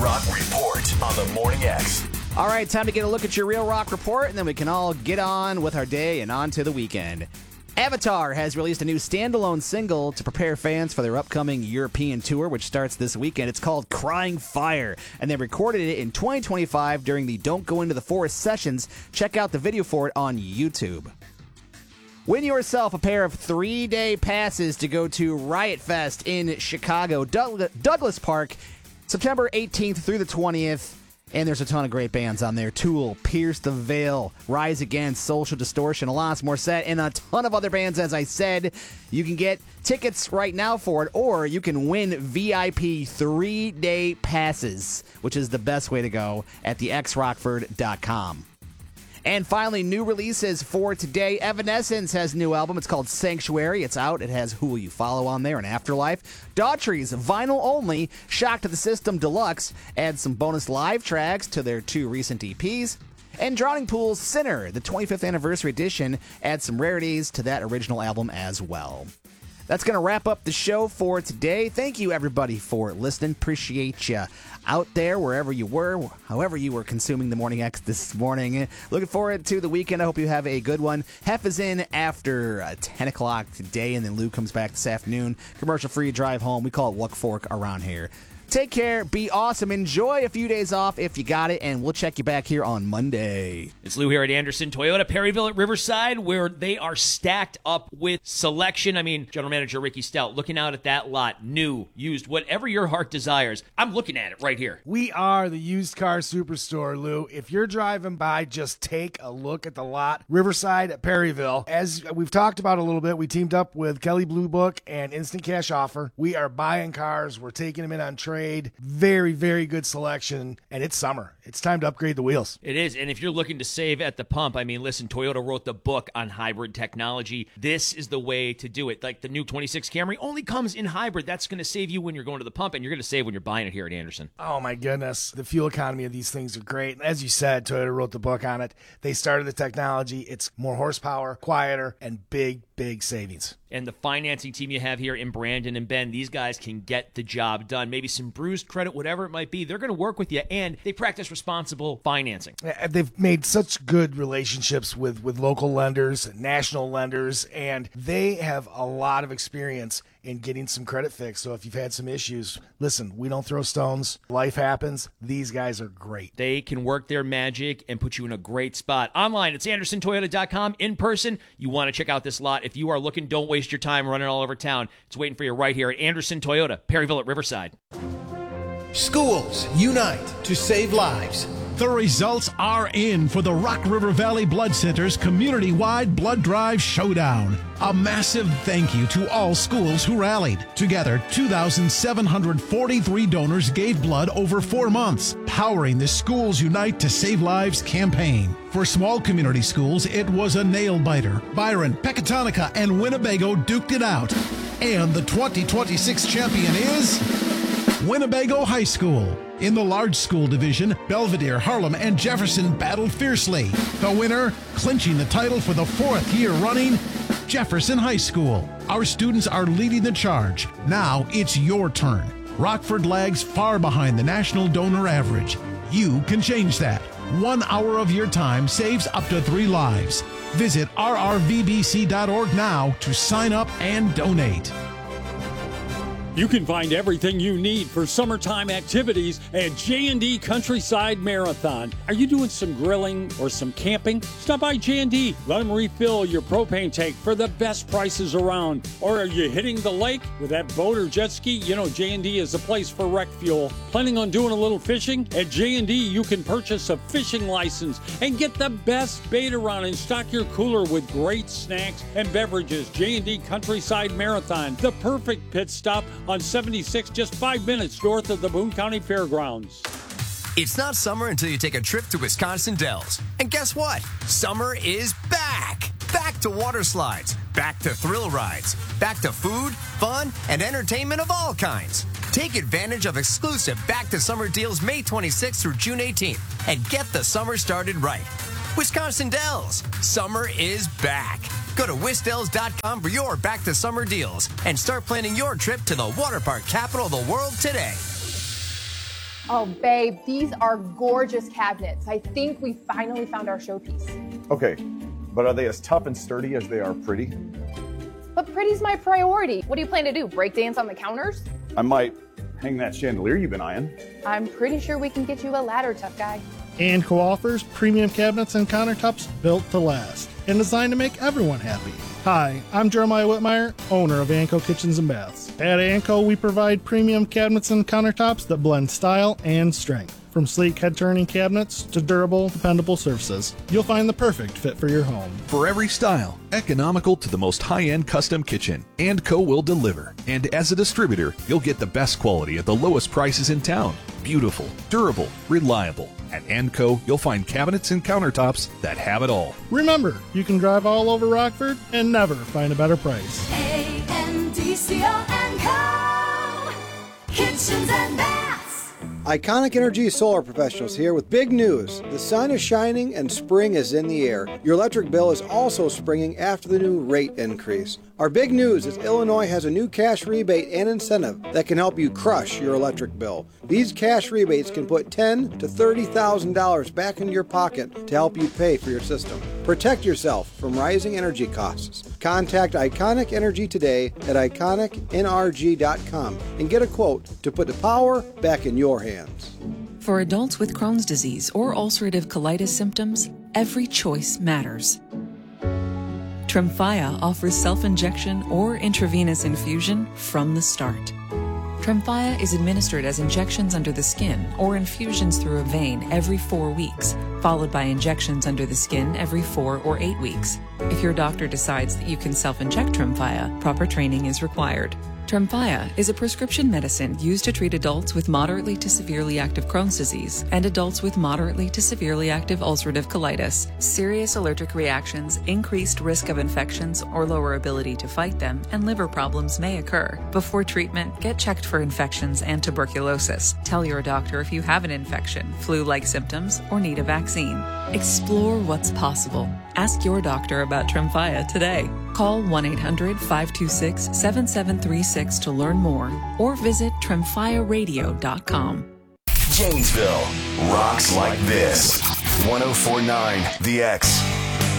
Rock Report on the Morning X. All right, time to get a look at your Real Rock Report, and then we can all get on with our day and on to the weekend. Avatar has released a new standalone single to prepare fans for their upcoming European tour, which starts this weekend. It's called Crying Fire, and they recorded it in 2025 during the Don't Go Into the Forest sessions. Check out the video for it on YouTube. Win yourself a pair of 3-day passes to go to Riot Fest in Chicago, Douglas Park, September 18th through the 20th. And there's a ton of great bands on there. Tool, Pierce the Veil, Rise Against, Social Distortion, Alanis Morissette, and a ton of other bands, as I said. You can get tickets right now for it, or you can win VIP 3-day passes, which is the best way to go at thexrockford.com. And finally, new releases for today. Evanescence has a new album. It's called Sanctuary. It's out. It has Who Will You Follow on there and Afterlife. Daughtry's vinyl only, Shock to the System Deluxe, adds some bonus live tracks to their 2 recent EPs. And Drowning Pool's Sinner, the 25th anniversary edition, adds some rarities to that original album as well. That's going to wrap up the show for today. Thank you, everybody, for listening. Appreciate you out there, wherever you were, however you were consuming the Morning X this morning. Looking forward to the weekend. I hope you have a good one. Hef is in after 10 o'clock today, and then Lou comes back this afternoon. Commercial-free drive home. We call it Luck Fork around here. Take care. Be awesome. Enjoy a few days off if you got it, and we'll check you back here on Monday. It's Lou here at Anderson Toyota, Perryville at Riverside, where they are stacked up with selection. I mean, General Manager Ricky Stout looking out at that lot, new, used, whatever your heart desires. I'm looking at it right here. We are the used car superstore, Lou. If you're driving by, just take a look at the lot. Riverside at Perryville. As we've talked about a little bit, we teamed up with Kelly Blue Book and Instant Cash Offer. We are buying cars. We're taking them in on trade. Very, very good selection, and it's summer. It's time to upgrade the wheels. It is, and if you're looking to save at the pump, I mean, listen, Toyota wrote the book on hybrid technology. This is the way to do it. Like the new 26 Camry only comes in hybrid. That's going to save you when you're going to the pump, and you're going to save when you're buying it here at Anderson. Oh, my goodness. The fuel economy of these things are great. As you said, Toyota wrote the book on it. They started the technology. It's more horsepower, quieter, and big savings. And the financing team you have here in Brandon and Ben, these guys can get the job done. Maybe some bruised credit, whatever it might be. They're going to work with you, and they practice responsible financing. They've made such good relationships with local lenders, national lenders, and they have a lot of experience in getting some credit fixed. So if you've had some issues, listen, we don't throw stones. Life happens. These guys are great. They can work their magic and put you in a great spot. Online, it's AndersonToyota.com. In person, you want to check out this lot. If you are looking, don't waste your time running all over town. It's waiting for you right here at Anderson Toyota, Perryville at Riverside. Schools unite to save lives. The results are in for the Rock River Valley Blood Center's community-wide blood drive showdown. A massive thank you to all schools who rallied. Together, 2,743 donors gave blood over 4 months, powering the Schools Unite to Save Lives campaign. For small community schools, it was a nail-biter. Byron, Pecatonica, and Winnebago duked it out. And the 2026 champion is Winnebago High School. In the large school division, Belvedere, Harlem, and Jefferson battled fiercely. The winner, clinching the title for the 4th year running, Jefferson High School. Our students are leading the charge. Now it's your turn. Rockford lags far behind the national donor average. You can change that. 1 hour of your time saves up to 3 lives. Visit rrvbc.org now to sign up and donate. You can find everything you need for summertime activities at J&D Countryside Marathon. Are you doing some grilling or some camping? Stop by J&D. Let them refill your propane tank for the best prices around. Or are you hitting the lake with that boat or jet ski? You know, J&D is a place for wreck fuel. Planning on doing a little fishing? At J&D, you can purchase a fishing license and get the best bait around and stock your cooler with great snacks and beverages. J&D Countryside Marathon, the perfect pit stop on 76, just 5 minutes north of the Boone County Fairgrounds. It's not summer until you take a trip to Wisconsin Dells. And guess what? Summer is back! Back to water slides, back to thrill rides, back to food, fun, and entertainment of all kinds. Take advantage of exclusive Back to Summer deals May 26th through June 18th and get the summer started right. Wisconsin Dells, summer is back. Go to wisdells.com for your Back to Summer deals and start planning your trip to the water park capital of the world today. Oh, babe, these are gorgeous cabinets. I think we finally found our showpiece. Okay, but are they as tough and sturdy as they are pretty? But pretty's my priority. What do you plan to do, break dance on the counters? I might hang that chandelier you've been eyeing. I'm pretty sure we can get you a ladder, tough guy. Anco offers premium cabinets and countertops built to last and designed to make everyone happy. Hi, I'm Jeremiah Whitmire, owner of Anco Kitchens and Baths. At Anco, we provide premium cabinets and countertops that blend style and strength. From sleek head-turning cabinets to durable, dependable surfaces, you'll find the perfect fit for your home. For every style, economical to the most high-end custom kitchen, Anco will deliver. And as a distributor, you'll get the best quality at the lowest prices in town. Beautiful, durable, reliable. At Anco, you'll find cabinets and countertops that have it all. Remember, you can drive all over Rockford and never find a better price. A-N-D-C-O and Co. Kitchens and Baths. Iconic Energy Solar Professionals here with big news. The sun is shining and spring is in the air. Your electric bill is also springing after the new rate increase. Our big news is Illinois has a new cash rebate and incentive that can help you crush your electric bill. These cash rebates can put $10,000 to $30,000 back into your pocket to help you pay for your system. Protect yourself from rising energy costs. Contact Iconic Energy today at iconicnrg.com and get a quote to put the power back in your hands. For adults with Crohn's disease or ulcerative colitis symptoms, every choice matters. Tremfya offers self-injection or intravenous infusion from the start. Tremfya is administered as injections under the skin or infusions through a vein every 4 weeks, followed by injections under the skin every 4 or 8 weeks. If your doctor decides that you can self-inject Tremfya, proper training is required. Tremfya is a prescription medicine used to treat adults with moderately to severely active Crohn's disease and adults with moderately to severely active ulcerative colitis. Serious allergic reactions, increased risk of infections or lower ability to fight them, and liver problems may occur. Before treatment, get checked for infections and tuberculosis. Tell your doctor if you have an infection, flu-like symptoms, or need a vaccine. Explore what's possible. Ask your doctor about Tremfya today. Call 1-800-526-7736 to learn more or visit tremfyaradio.com. Janesville rocks like this. 104.9 The X.